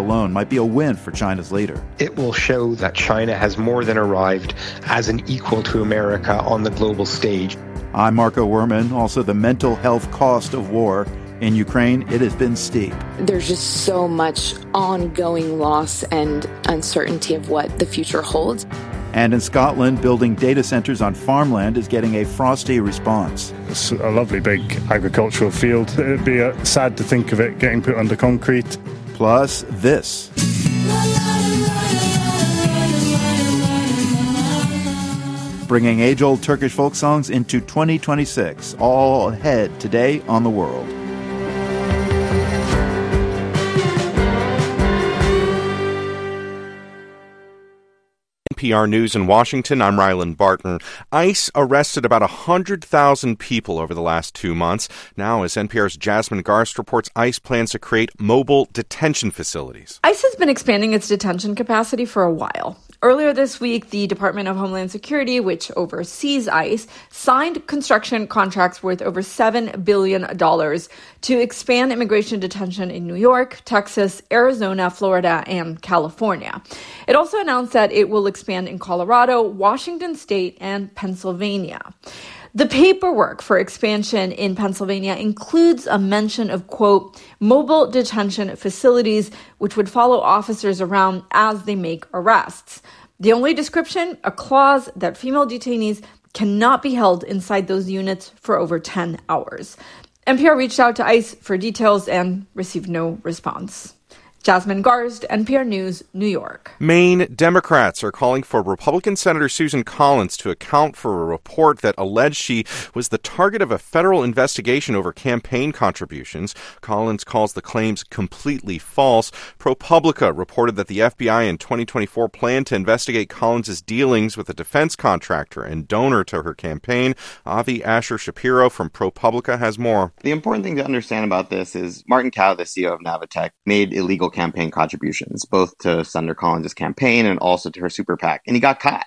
alone might be a win for China's leader. It will show that China has more than arrived as an equal to America on the global stage. I'm Marco Werman. Also, the mental health cost of war in Ukraine, it has been steep. There's just so much ongoing loss and uncertainty of what the future holds. And in Scotland, building data centers on farmland is getting a frosty response. It's a lovely big agricultural field. It'd be sad to think of it getting put under concrete. Plus this. Bringing age-old Turkish folk songs into 2026. All ahead today on The World. NPR News in Washington, I'm Rylan Barton. ICE arrested about 100,000 people over the last 2 months. Now, as NPR's Jasmine Garst reports, ICE plans to create mobile detention facilities. ICE has been expanding its detention capacity for a while. Earlier this week, the Department of Homeland Security, which oversees ICE, signed construction contracts worth over $7 billion to expand immigration detention in New York, Texas, Arizona, Florida, and California. It also announced that it will expand in Colorado, Washington State, and Pennsylvania. The paperwork for expansion in Pennsylvania includes a mention of, quote, mobile detention facilities, which would follow officers around as they make arrests. The only description, a clause that female detainees cannot be held inside those units for over 10 hours. NPR reached out to ICE for details and received no response. Jasmine Garst, NPR News, New York. Maine Democrats are calling for Republican Senator Susan Collins to account for a report that alleged she was the target of a federal investigation over campaign contributions. Collins calls the claims completely false. ProPublica reported that the FBI in 2024 planned to investigate Collins' dealings with a defense contractor and donor to her campaign. Avi Asher Shapiro from ProPublica has more. The important thing to understand about this is Martin Cao, the CEO of Navitech, made illegal campaign contributions, both to Senator Collins' campaign and also to her super PAC. And he got caught.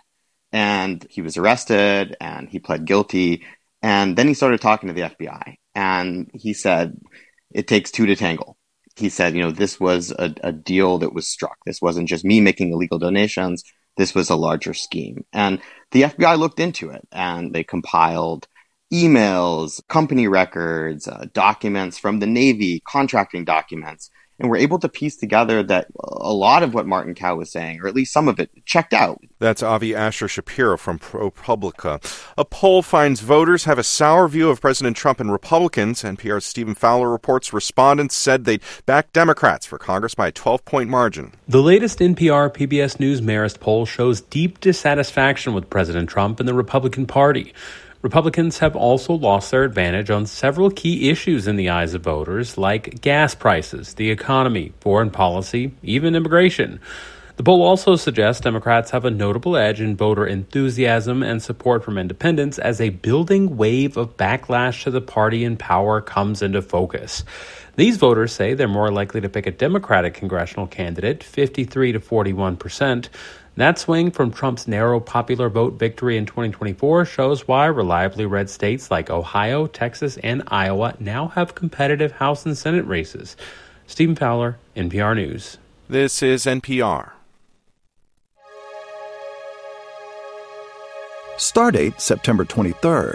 And he was arrested and he pled guilty. And then he started talking to the FBI. And he said, it takes two to tangle. He said, this was a deal that was struck. This wasn't just me making illegal donations. This was a larger scheme. And the FBI looked into it and they compiled emails, company records, documents from the Navy, contracting documents. And we're able to piece together that a lot of what Martin Cao was saying, or at least some of it, checked out. That's Avi Asher Shapiro from ProPublica. A poll finds voters have a sour view of President Trump and Republicans. NPR's Stephen Fowler reports respondents said they'd back Democrats for Congress by a 12-point margin. The latest NPR PBS News Marist poll shows deep dissatisfaction with President Trump and the Republican Party. Republicans have also lost their advantage on several key issues in the eyes of voters, like gas prices, the economy, foreign policy, even immigration. The poll also suggests Democrats have a notable edge in voter enthusiasm and support from independents as a building wave of backlash to the party in power comes into focus. These voters say they're more likely to pick a Democratic congressional candidate, 53 to 41%. That swing from Trump's narrow popular vote victory in 2024 shows why reliably red states like Ohio, Texas, and Iowa now have competitive House and Senate races. Stephen Fowler, NPR News. This is NPR. Stardate September 23rd.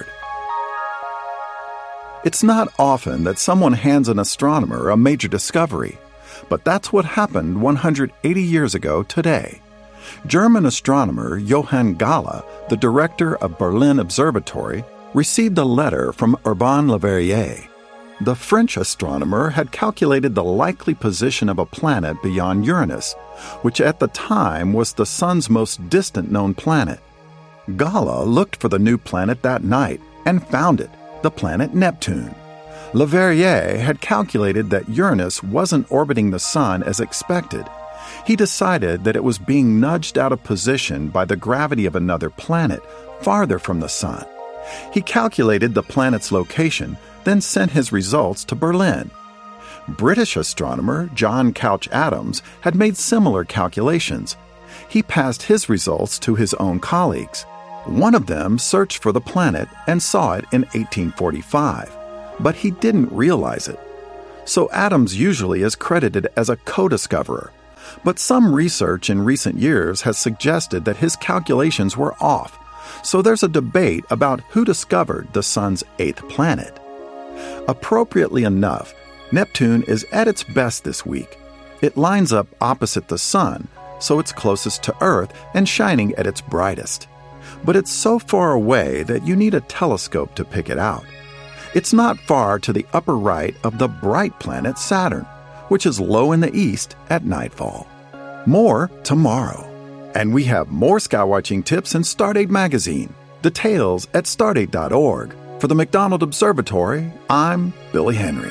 It's not often that someone hands an astronomer a major discovery, but that's what happened 180 years ago today. German astronomer Johann Galle, the director of Berlin Observatory, received a letter from Urbain Le Verrier. The French astronomer had calculated the likely position of a planet beyond Uranus, which at the time was the Sun's most distant known planet. Galle looked for the new planet that night and found it, the planet Neptune. Le Verrier had calculated that Uranus wasn't orbiting the Sun as expected. He decided that it was being nudged out of position by the gravity of another planet farther from the Sun. He calculated the planet's location, then sent his results to Berlin. British astronomer John Couch Adams had made similar calculations. He passed his results to his own colleagues. One of them searched for the planet and saw it in 1845, but he didn't realize it. So Adams usually is credited as a co-discoverer. But some research in recent years has suggested that his calculations were off, so there's a debate about who discovered the Sun's 8th planet. Appropriately enough, Neptune is at its best this week. It lines up opposite the Sun, so it's closest to Earth and shining at its brightest. But it's so far away that you need a telescope to pick it out. It's not far to the upper right of the bright planet Saturn, which is low in the east at nightfall. More tomorrow. And we have more skywatching tips in Stardate magazine. Details at stardate.org. For the McDonald Observatory, I'm Billy Henry.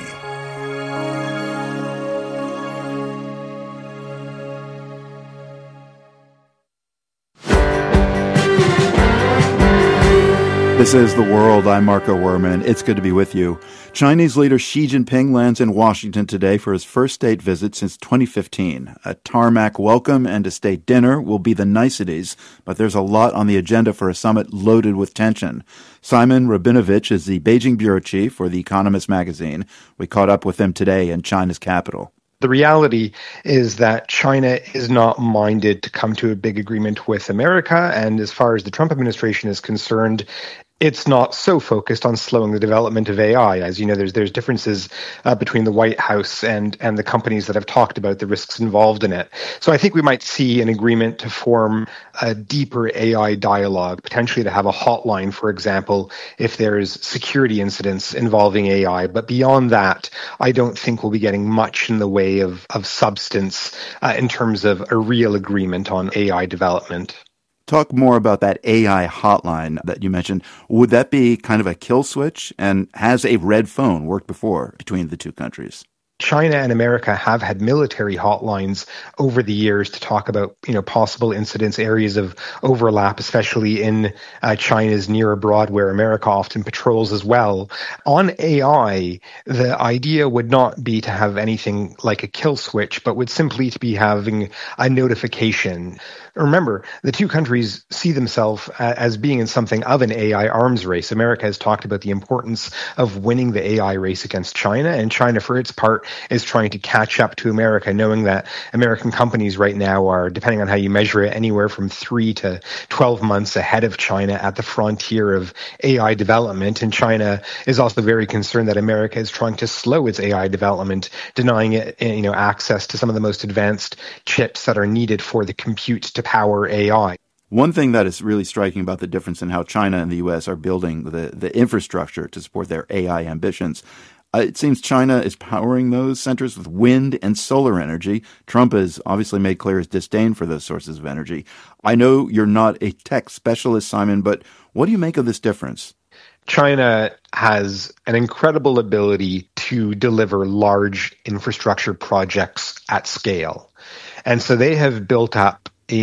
This is The World. I'm Marco Werman. It's good to be with you. Chinese leader Xi Jinping lands in Washington today for his first state visit since 2015. A tarmac welcome and a state dinner will be the niceties, but there's a lot on the agenda for a summit loaded with tension. Simon Rabinovich is the Beijing bureau chief for The Economist magazine. We caught up with him today in China's capital. The reality is that China is not minded to come to a big agreement with America, and as far as the Trump administration is concerned, it's not so focused on slowing the development of AI. As you know, there's differences between the White House and the companies that have talked about the risks involved in it. So I think we might see an agreement to form a deeper AI dialogue, potentially to have a hotline, for example, if there's security incidents involving AI. But beyond that, I don't think we'll be getting much in the way of substance in terms of a real agreement on AI development. Talk more about that AI hotline that you mentioned. Would that be kind of a kill switch? And has a red phone worked before between the two countries? China and America have had military hotlines over the years to talk about, possible incidents, areas of overlap, especially in China's near abroad, where America often patrols as well. On AI, the idea would not be to have anything like a kill switch, but would simply to be having a notification. Remember, the two countries see themselves as being in something of an AI arms race. America has talked about the importance of winning the AI race against China, and China, for its part, is trying to catch up to America, knowing that American companies right now are, depending on how you measure it, anywhere from 3 to 12 months ahead of China at the frontier of AI development. And China is also very concerned that America is trying to slow its AI development, denying it, access to some of the most advanced chips that are needed for the compute to power AI. One thing that is really striking about the difference in how China and the U.S. are building the infrastructure to support their AI ambitions, it seems China is powering those centers with wind and solar energy. Trump has obviously made clear his disdain for those sources of energy. I know you're not a tech specialist, Simon, but what do you make of this difference? China has an incredible ability to deliver large infrastructure projects at scale. And so they have built up a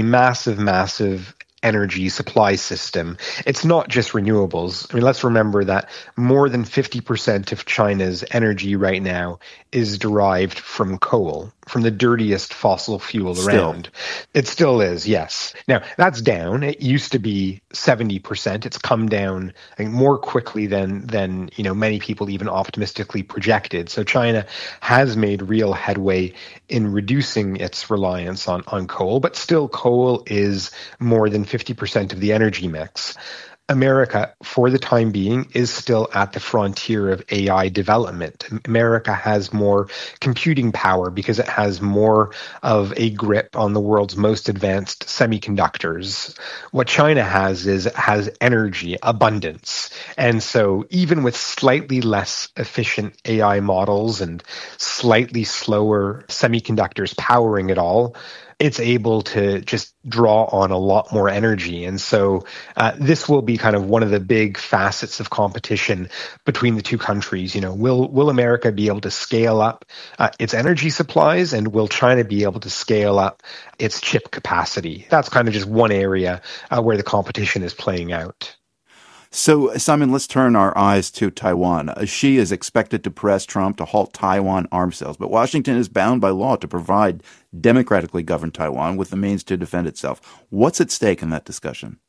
massive energy supply system. It's not just renewables. I mean, let's remember that more than 50% of China's energy right now is derived from coal, from the dirtiest fossil fuel around. It still is, yes. Now, that's down. It used to be 70%. It's come down, I think, more quickly than many people even optimistically projected. So China has made real headway in reducing its reliance on coal, but still coal is more than 50% of the energy mix. America, for the time being, is still at the frontier of AI development. America has more computing power because it has more of a grip on the world's most advanced semiconductors. What China has energy abundance. And so even with slightly less efficient AI models and slightly slower semiconductors powering it all, it's able to just draw on a lot more energy. And so this will be kind of one of the big facets of competition between the two countries. Will America be able to scale up its energy supplies, and will China be able to scale up its chip capacity? That's kind of just one area where the competition is playing out. So, Simon, let's turn our eyes to Taiwan. Xi is expected to press Trump to halt Taiwan arms sales, but Washington is bound by law to provide democratically governed Taiwan with the means to defend itself. What's at stake in that discussion?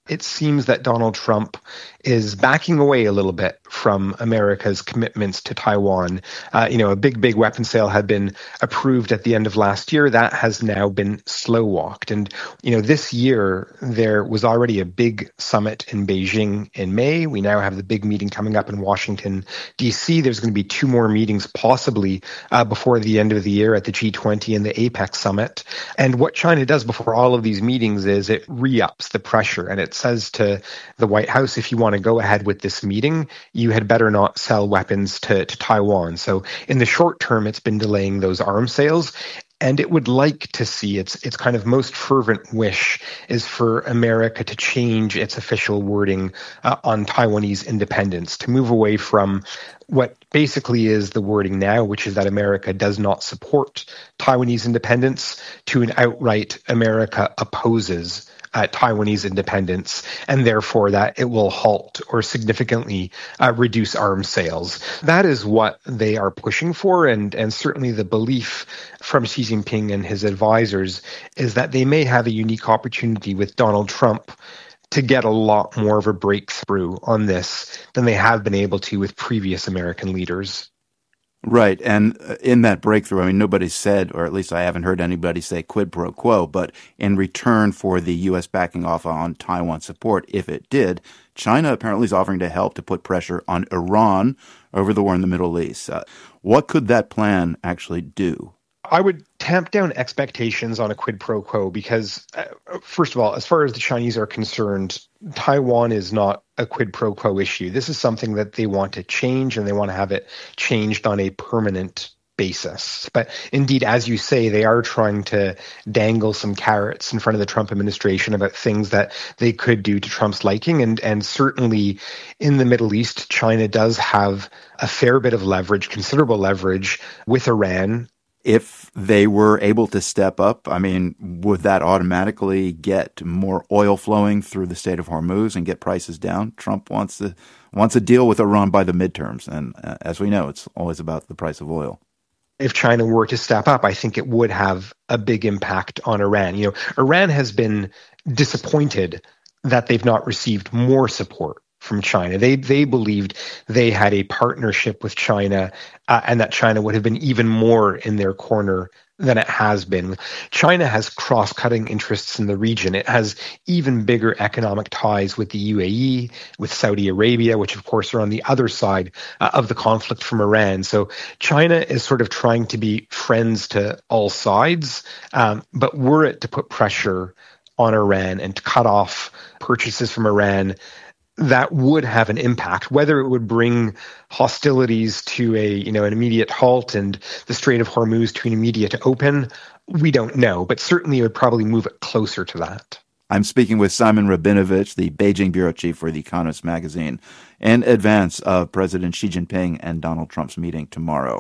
It seems that Donald Trump is backing away a little bit from America's commitments to Taiwan. A big weapon sale had been approved at the end of last year. That has now been slow-walked. And, this year there was already a big summit in Beijing in May. We now have the big meeting coming up in Washington, D.C. There's going to be 2 more meetings possibly before the end of the year at the G20 and the APEC summit. And what China does before all of these meetings is it re-ups the pressure, and it says to the White House, if you want to go ahead with this meeting, you had better not sell weapons to Taiwan. So in the short term, it's been delaying those arms sales. And it would like to see its kind of most fervent wish is for America to change its official wording on Taiwanese independence, to move away from what basically is the wording now, which is that America does not support Taiwanese independence, to an outright America opposes Taiwanese independence, and therefore that it will halt or significantly reduce arms sales. That is what they are pushing for, and certainly the belief from Xi Jinping and his advisors is that they may have a unique opportunity with Donald Trump to get a lot more of a breakthrough on this than they have been able to with previous American leaders. Right. And in that breakthrough, nobody said, or at least I haven't heard anybody say quid pro quo, but in return for the U.S. backing off on Taiwan support, if it did, China apparently is offering to help to put pressure on Iran over the war in the Middle East. What could that plan actually do? I would tamp down expectations on a quid pro quo because, first of all, as far as the Chinese are concerned, Taiwan is not a quid pro quo issue. This is something that they want to change, and they want to have it changed on a permanent basis. But indeed, as you say, they are trying to dangle some carrots in front of the Trump administration about things that they could do to Trump's liking. And certainly in the Middle East, China does have a fair bit of leverage, considerable leverage with Iran. If they were able to step up, would that automatically get more oil flowing through the Strait of Hormuz and get prices down? Trump wants a deal with Iran by the midterms. And as we know, it's always about the price of oil. If China were to step up, I think it would have a big impact on Iran. Iran has been disappointed that they've not received more support from China. They believed they had a partnership with China and that China would have been even more in their corner than it has been. China has cross-cutting interests in the region. It has even bigger economic ties with the UAE, with Saudi Arabia, which of course are on the other side of the conflict from Iran. So China is sort of trying to be friends to all sides, but were it to put pressure on Iran and to cut off purchases from Iran, that would have an impact. Whether it would bring hostilities to an immediate halt and the Strait of Hormuz to an immediate open, we don't know. But certainly it would probably move it closer to that. I'm speaking with Simon Rabinovich, the Beijing bureau chief for The Economist magazine, in advance of President Xi Jinping and Donald Trump's meeting tomorrow.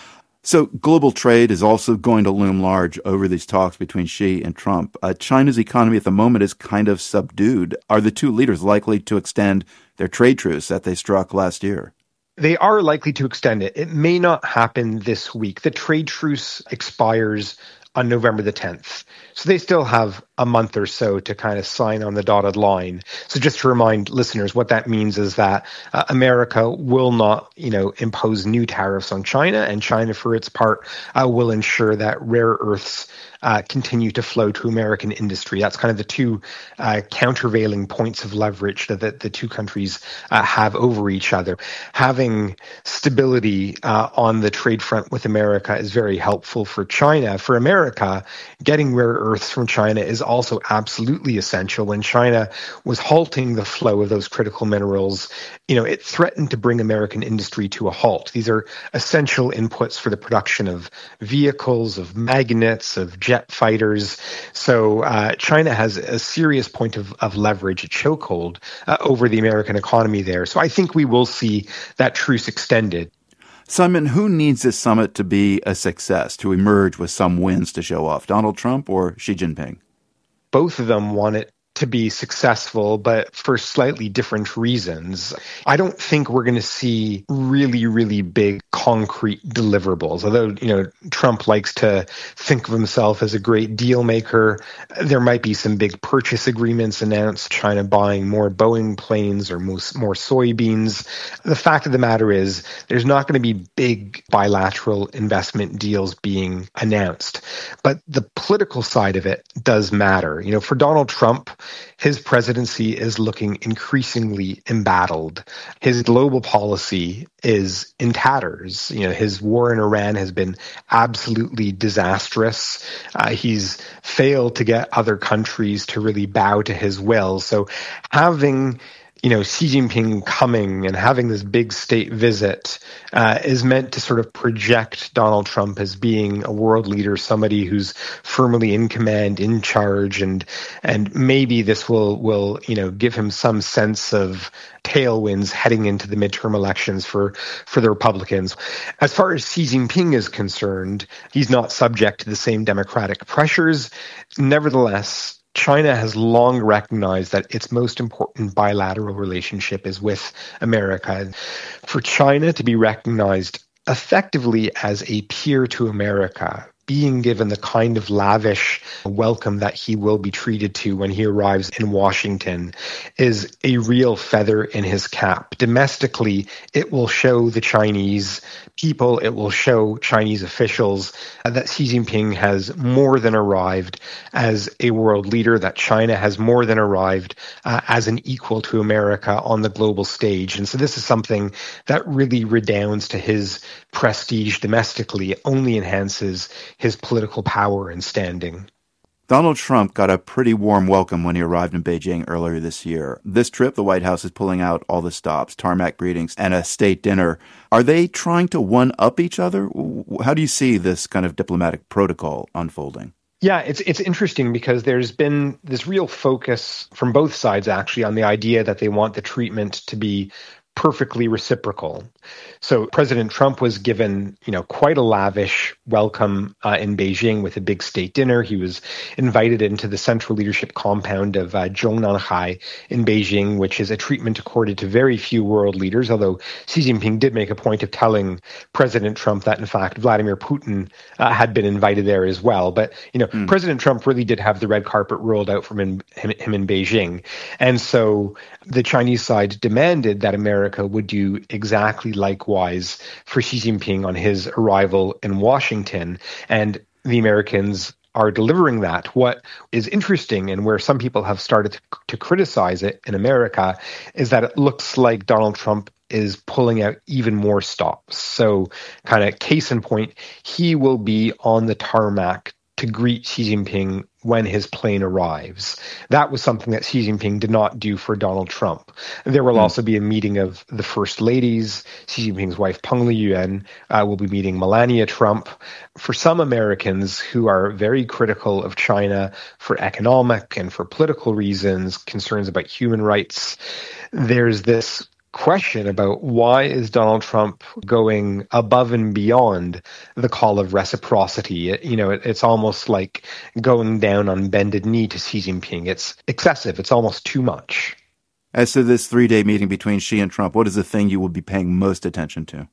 So global trade is also going to loom large over these talks between Xi and Trump. China's economy at the moment is kind of subdued. Are the two leaders likely to extend their trade truce that they struck last year? They are likely to extend it. It may not happen this week. The trade truce expires on November the 10th. So they still have a month or so to kind of sign on the dotted line. So just to remind listeners, what that means is that America will not, impose new tariffs on China, and China, for its part, will ensure that rare earths continue to flow to American industry. That's kind of the two countervailing points of leverage that the two countries have over each other. Having stability on the trade front with America is very helpful for China. For America, getting rare earths from China is also absolutely essential. When China was halting the flow of those critical minerals, it threatened to bring American industry to a halt. These are essential inputs for the production of vehicles, of magnets, of jet fighters. So China has a serious point of leverage, a chokehold over the American economy there. So I think we will see that truce extended. Simon, who needs this summit to be a success, to emerge with some wins to show off, Donald Trump or Xi Jinping? Both of them want it to be successful, but for slightly different reasons. I don't think we're going to see really, really big concrete deliverables. Although, Trump likes to think of himself as a great deal maker, there might be some big purchase agreements announced, China buying more Boeing planes or more soybeans. The fact of the matter is there's not going to be big bilateral investment deals being announced. But the political side of it does matter. For Donald Trump, his presidency is looking increasingly embattled. His global policy is in tatters. His war in Iran has been absolutely disastrous. He's failed to get other countries to really bow to his will. So having Xi Jinping coming and having this big state visit is meant to sort of project Donald Trump as being a world leader, somebody who's firmly in command, in charge, and maybe this will give him some sense of tailwinds heading into the midterm elections for the Republicans. As far as Xi Jinping is concerned, he's not subject to the same democratic pressures. Nevertheless, China has long recognized that its most important bilateral relationship is with America. For China to be recognized effectively as a peer to America, being given the kind of lavish welcome that he will be treated to when he arrives in Washington, is a real feather in his cap. Domestically, it will show the Chinese people, it will show Chinese officials that Xi Jinping has more than arrived as a world leader, that China has more than arrived as an equal to America on the global stage. And so this is something that really redounds to his prestige domestically. It only enhances his political power and standing. Donald Trump got a pretty warm welcome when he arrived in Beijing earlier this year. This trip, the White House is pulling out all the stops, tarmac greetings, and a state dinner. Are they trying to one-up each other? How do you see this kind of diplomatic protocol unfolding? Yeah, it's interesting because there's been this real focus from both sides, actually, on the idea that they want the treatment to be perfectly reciprocal. So President Trump was given, quite a lavish welcome in Beijing with a big state dinner. He was invited into the central leadership compound of Zhongnanhai in Beijing, which is a treatment accorded to very few world leaders, although Xi Jinping did make a point of telling President Trump that, in fact, Vladimir Putin had been invited there as well. But, President Trump really did have the red carpet rolled out from him in Beijing. And so the Chinese side demanded that America would do exactly likewise for Xi Jinping on his arrival in Washington. And the Americans are delivering that. What is interesting, and where some people have started to criticize it in America, is that it looks like Donald Trump is pulling out even more stops. So kind of case in point, he will be on the tarmac to greet Xi Jinping when his plane arrives. That was something that Xi Jinping did not do for Donald Trump. There will also be a meeting of the first ladies. Xi Jinping's wife, Peng Liyuan, will be meeting Melania Trump. For some Americans who are very critical of China for economic and for political reasons, concerns about human rights, there's this question about why is Donald Trump going above and beyond the call of reciprocity. It's almost like going down on bended knee to Xi Jinping. It's excessive. It's almost too much. As to this 3-day meeting between Xi and Trump, what is the thing you will be paying most attention to?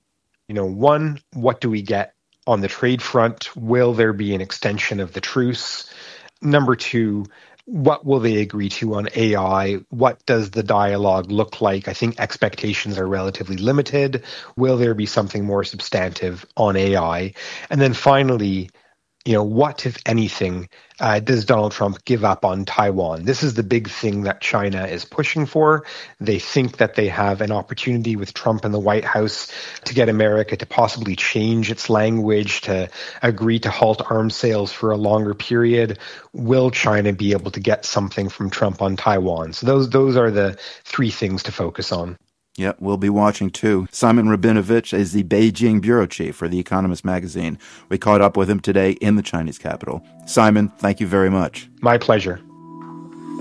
One, what do we get on the trade front? Will there be an extension of the truce? Number two, what will they agree to on AI? What does the dialogue look like? I think expectations are relatively limited. Will there be something more substantive on AI? And then finally, what, if anything, does Donald Trump give up on Taiwan? This is the big thing that China is pushing for. They think that they have an opportunity with Trump in the White House to get America to possibly change its language, to agree to halt arms sales for a longer period. Will China be able to get something from Trump on Taiwan? So those are the three things to focus on. Yeah, we'll be watching too. Simon Rabinovich is the Beijing bureau chief for The Economist magazine. We caught up with him today in the Chinese capital. Simon, thank you very much. My pleasure.